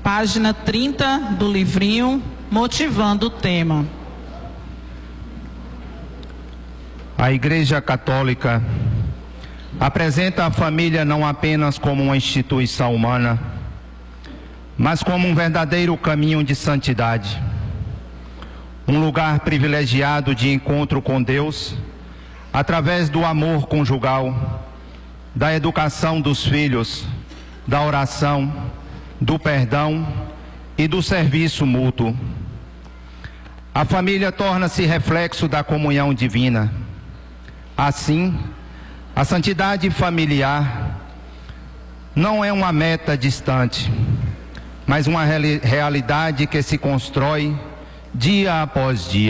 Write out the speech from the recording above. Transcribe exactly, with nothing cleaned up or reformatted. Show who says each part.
Speaker 1: página trinta do livrinho, motivando o tema.
Speaker 2: A Igreja Católica apresenta a família não apenas como uma instituição humana, mas como um verdadeiro caminho de santidade, um lugar privilegiado de encontro com Deus, através do amor conjugal, da educação dos filhos, da oração, do perdão e do serviço mútuo. A família torna-se reflexo da comunhão divina. Assim, a santidade familiar não é uma meta distante, mas uma realidade que se constrói dia após dia.